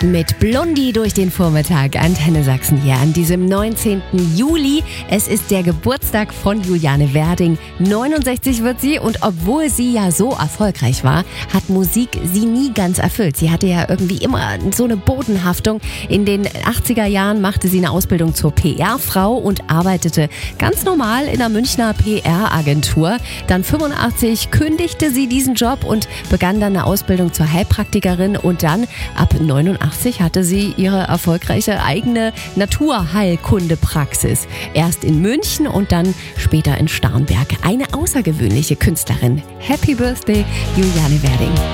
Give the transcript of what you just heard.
Mit Blondie durch den Vormittag. Antenne Sachsen hier an diesem 19. Juli. Es ist der Geburtstag von Juliane Werding. 69 wird sie und obwohl sie ja so erfolgreich war, hat Musik sie nie ganz erfüllt. Sie hatte ja irgendwie immer so eine Bodenhaftung. In den 80er Jahren machte sie eine Ausbildung zur PR-Frau und arbeitete ganz normal in der Münchner PR-Agentur. Dann 85 kündigte sie diesen Job und begann dann eine Ausbildung zur Heilpraktikerin und dann ab 89 hatte sie ihre erfolgreiche eigene Naturheilkundepraxis. Erst in München und dann später in Starnberg. Eine außergewöhnliche Künstlerin. Happy Birthday, Juliane Werding.